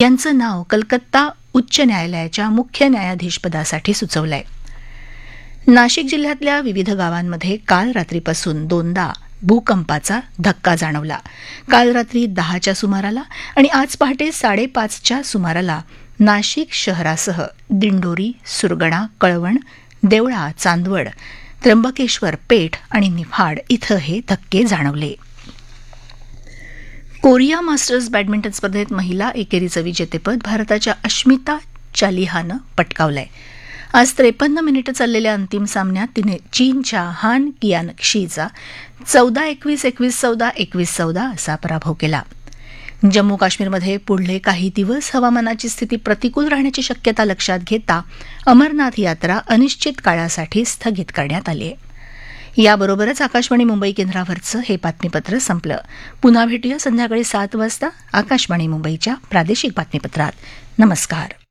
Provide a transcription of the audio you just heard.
यांचं नाव कलकत्ता उच्च न्यायालयाच्या मुख्य न्यायाधीशपदासाठी सुचवलं आहे. नाशिक जिल्ह्यातल्या विविध गावांमध्ये काल रात्रीपासून दोनदा भूकंपाचा धक्का जाणवला. काल रात्री 10च्या सुमाराला आणि आज पहाटे 5:30च्या सुमाराला नाशिक शहरासह दिंडोरी, सुरगणा, कळवण, देवळा, चांदवड, त्र्यंबकेश्वर, पेठ आणि निफाड इथं हे धक्के जाणवले. कोरिया मास्टर्स बॅडमिंटन स्पर्धेत महिला एकेरीचं विजेतेपद भारताच्या अश्मिता चालिहानं पटकावलंय. आज 53 मिनिटं चाललेल्या अंतिम सामन्यात तिने चीनच्या हान कियानक्षीचा 14-21, 21-14, 21-14 असा पराभव केला. जम्मू काश्मीरमध्ये पुढले काही दिवस हवामानाची स्थिती प्रतिकूल राहण्याची शक्यता लक्षात घेता अमरनाथ यात्रा अनिश्चित काळासाठी स्थगित करण्यात आली आहे. याबरोबरच आकाशवाणी मुंबई केंद्रावरचं हे बातमीपत्र संपलं. पुन्हा भेटूया संध्याकाळी 7 वाजता आकाशवाणी मुंबईच्या प्रादेशिक बातमीपत्रात. नमस्कार.